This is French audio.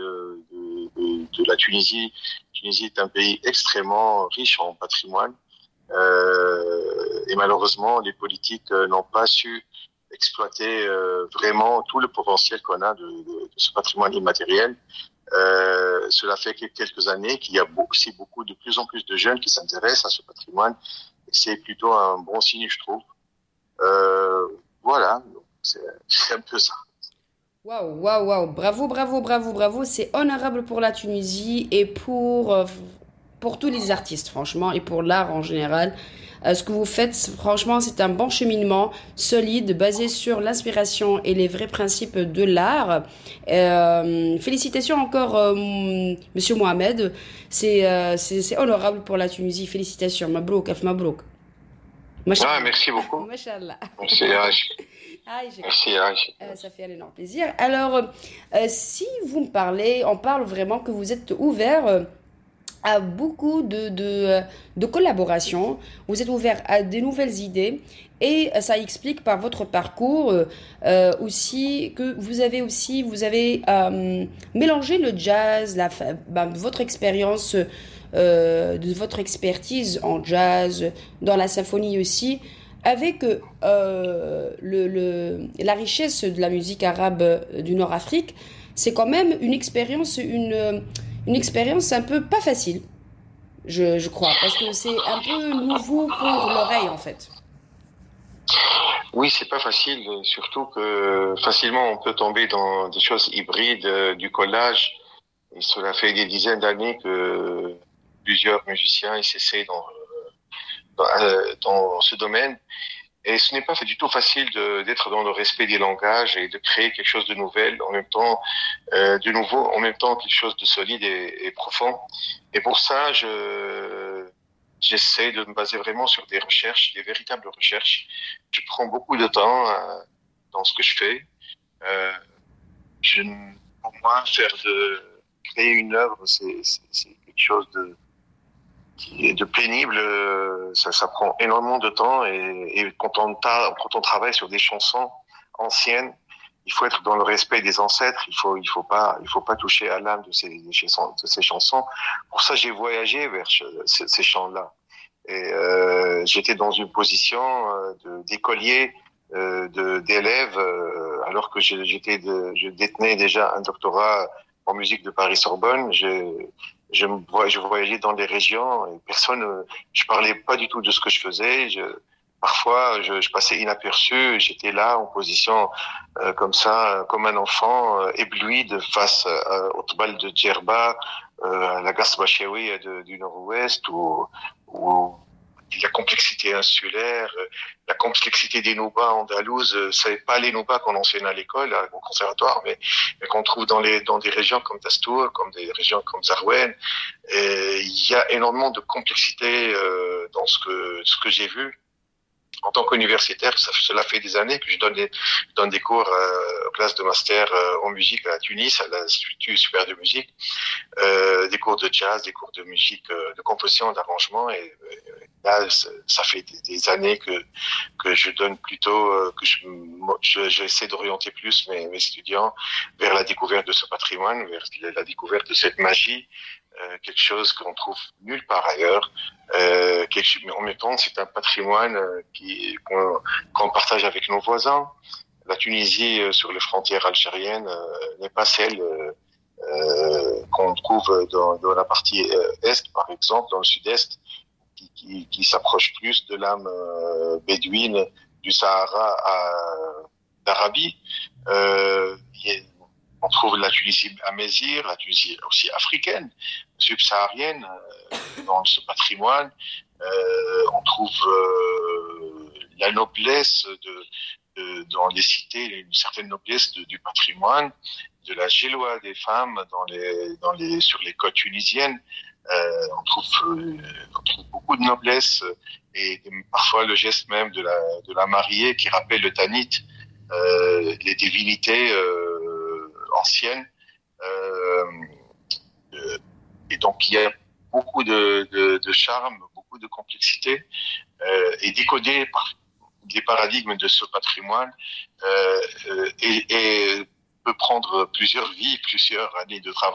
de la Tunisie. La Tunisie est un pays extrêmement riche en patrimoine. Et malheureusement, les politiques n'ont pas su exploiter vraiment tout le potentiel qu'on a de ce patrimoine immatériel. Cela fait quelques années qu'il y a aussi de plus en plus de jeunes qui s'intéressent à ce patrimoine. Et c'est plutôt un bon signe, je trouve. Voilà, donc c'est un peu ça. Waouh, waouh, waouh. Bravo, bravo, bravo, bravo. C'est honorable pour la Tunisie et pour tous les artistes, franchement, et pour l'art en général. Ce que vous faites, franchement, c'est un bon cheminement solide, basé sur l'inspiration et les vrais principes de l'art. Félicitations encore, Monsieur Mohamed. C'est honorable pour la Tunisie. Félicitations. Mabrouk, F Mabrouk. Ah, Mashallah. merci beaucoup. Mashallah. Merci, H. Aïe, Merci, H. ça fait un énorme plaisir. Alors, si vous me parlez, on parle vraiment que vous êtes ouvert à beaucoup de collaborations, vous êtes ouvert à des nouvelles idées et ça explique par votre parcours aussi que vous avez mélangé le jazz, votre expérience, de votre expertise en jazz, dans la symphonie aussi, avec la richesse de la musique arabe du Nord-Afrique. C'est quand même une expérience un peu pas facile, je crois, parce que c'est un peu nouveau pour l'oreille en fait. Oui, c'est pas facile, surtout que facilement on peut tomber dans des choses hybrides, du collage. Et cela fait des dizaines d'années que plusieurs musiciens s'essaient dans ce domaine. Et ce n'est pas du tout facile d'être dans le respect des langages et de créer quelque chose de nouvel en même temps, de nouveau, en même temps quelque chose de solide et profond. Et pour ça, j'essaie de me baser vraiment sur des recherches, des véritables recherches. Je prends beaucoup de temps dans ce que je fais. Euh, je, pour moi, créer une œuvre, c'est quelque chose qui est de pénible, ça prend énormément de temps et quand on travaille sur des chansons anciennes, il faut être dans le respect des ancêtres, il faut pas toucher à l'âme de ces chansons. Pour ça, j'ai voyagé vers ces chants-là. Et j'étais dans une position d'écolier, d'élève, alors que je détenais déjà un doctorat en musique de Paris-Sorbonne. Je voyageais dans les régions et je parlais pas du tout de ce que je faisais. Parfois, je passais inaperçu. J'étais là en position comme ça, comme un enfant ébloui face au Tbal de Djerba, à la Gasbachewi du Nord-Ouest, ou la complexité insulaire, la complexité des noubas andalouses. C'est pas les noubas qu'on enseigne à l'école, au conservatoire, mais qu'on trouve dans des régions comme Dastour, comme des régions comme Zarouen. Et il y a énormément de complexité dans ce que j'ai vu. En tant qu'universitaire, cela fait des années que je donne des cours aux classes de master en musique à Tunis, à l'Institut supérieur de musique, des cours de jazz, des cours de musique, de composition, d'arrangement. Et là, ça fait des années que je donne plutôt, j'essaie d'orienter plus mes étudiants vers la découverte de ce patrimoine, vers la découverte de cette magie, quelque chose qu'on trouve nulle part ailleurs. Mais en même temps, c'est un patrimoine qu'on partage avec nos voisins. La Tunisie, sur les frontières algériennes, n'est pas celle qu'on trouve dans la partie est, par exemple, dans le sud-est, qui s'approche plus de l'âme bédouine du Sahara d'Arabie. On trouve la Tunisie amazigh, la Tunisie aussi africaine, subsaharienne, dans ce patrimoine. On trouve la noblesse dans les cités, une certaine noblesse du patrimoine, de la géloie des femmes sur les côtes tunisiennes. On trouve beaucoup de noblesse et parfois le geste même de la mariée qui rappelle le Tanit, les divinités anciennes. Et donc il y a beaucoup de charme, beaucoup de complexité, et décoder des paradigmes de ce patrimoine et peut prendre plusieurs vies, plusieurs années de travail.